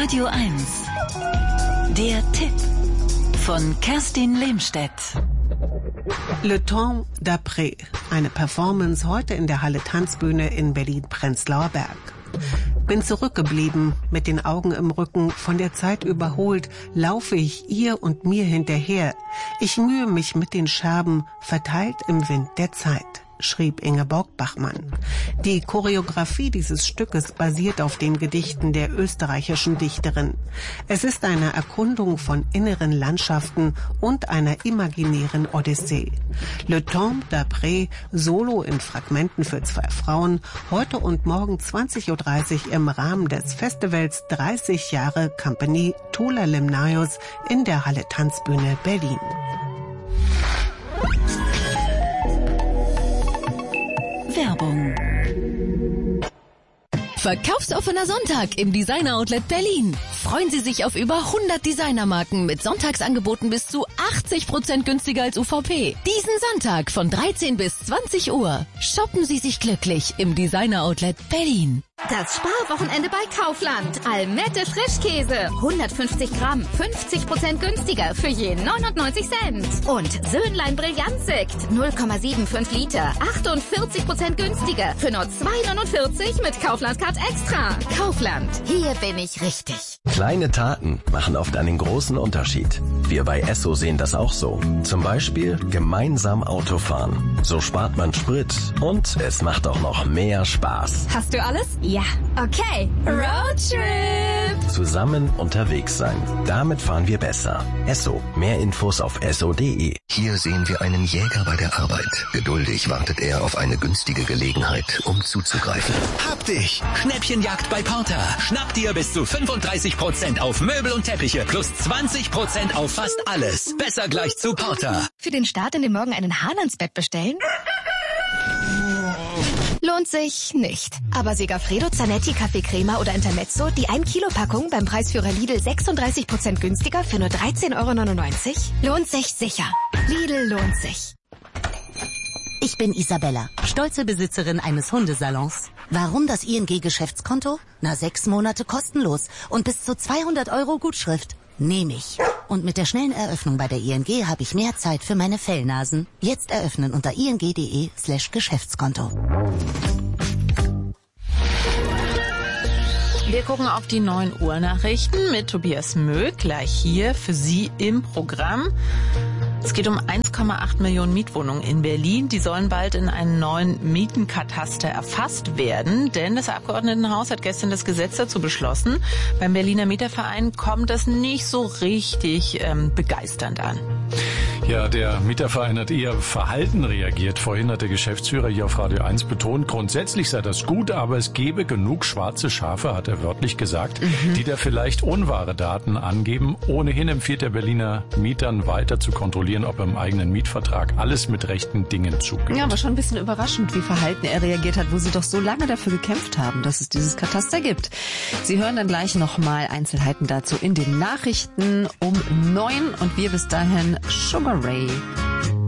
Radio 1. Der Tipp von Kerstin Lehmstedt. Le Temps d'après. Eine Performance heute in der Halle Tanzbühne in Berlin-Prenzlauer Berg. Bin zurückgeblieben, mit den Augen im Rücken, von der Zeit überholt, laufe ich ihr und mir hinterher. Ich mühe mich mit den Scherben, verteilt im Wind der Zeit, schrieb Ingeborg Bachmann. Die Choreografie dieses Stückes basiert auf den Gedichten der österreichischen Dichterin. Es ist eine Erkundung von inneren Landschaften und einer imaginären Odyssee. Le Temps d'après, Solo in Fragmenten für 2 Frauen, heute und morgen 20.30 Uhr im Rahmen des Festivals 30 Jahre Company Tula Limnaeus in der Halle Tanzbühne Berlin. Werbung. Verkaufsoffener Sonntag im Designer Outlet Berlin. Freuen Sie sich auf über 100 Designermarken mit Sonntagsangeboten bis zu 80% günstiger als UVP. Diesen Sonntag von 13 bis 20 Uhr. Shoppen Sie sich glücklich im Designer Outlet Berlin. Das Sparwochenende bei Kaufland. Almette Frischkäse. 150 Gramm, 50% günstiger für je 99 Cent. Und Söhnlein Brillantsekt. 0,75 Liter, 48% günstiger für nur 2,49 mit Kaufland Card Extra. Kaufland, hier bin ich richtig. Kleine Taten machen oft einen großen Unterschied. Wir bei Esso sehen das auch so. Zum Beispiel gemeinsam Autofahren. So spart man Sprit und es macht auch noch mehr Spaß. Hast du alles? Ja. Okay. Roadtrip. Zusammen unterwegs sein. Damit fahren wir besser. Esso. Mehr Infos auf esso.de. Hier sehen wir einen Jäger bei der Arbeit. Geduldig wartet er auf eine günstige Gelegenheit, um zuzugreifen. Hab dich! Schnäppchenjagd bei Porter. Schnapp dir bis zu 35% auf Möbel und Teppiche plus 20% auf fast alles. Besser gleich zu Porter. Für den Start in den Morgen einen Hahn ans Bett bestellen? Lohnt sich nicht. Aber Segafredo, Zanetti, Kaffee Crema oder Intermezzo, die 1-Kilo-Packung beim Preisführer Lidl 36% günstiger für nur 13,99 €? Lohnt sich sicher. Lidl lohnt sich. Ich bin Isabella, stolze Besitzerin eines Hundesalons. Warum das ING-Geschäftskonto? 6 Monate kostenlos und bis zu 200 € Gutschrift. Nehme ich. Und mit der schnellen Eröffnung bei der ING habe ich mehr Zeit für meine Fellnasen. Jetzt eröffnen unter ing.de/Geschäftskonto. Wir gucken auf die 9 Uhr Nachrichten mit Tobias Möhl, gleich hier für Sie im Programm. Es geht um 1,8 Millionen Mietwohnungen in Berlin. Die sollen bald in einen neuen Mietenkataster erfasst werden, denn das Abgeordnetenhaus hat gestern das Gesetz dazu beschlossen. Beim Berliner Mieterverein kommt das nicht so richtig begeisternd an. Ja, der Mieterverein hat eher verhalten reagiert. Vorhin hat der Geschäftsführer hier auf Radio 1 betont, grundsätzlich sei das gut, aber es gebe genug schwarze Schafe, hat er wörtlich gesagt, die da vielleicht unwahre Daten angeben. Ohnehin empfiehlt der Berliner Mietern weiter zu kontrollieren, ob im eigenen Mietvertrag alles mit rechten Dingen zugeht. Ja, aber schon ein bisschen überraschend, wie verhalten er reagiert hat, wo sie doch so lange dafür gekämpft haben, dass es dieses Kataster gibt. Sie hören dann gleich nochmal Einzelheiten dazu in den Nachrichten um 9 und wir bis dahin Sugar Ray.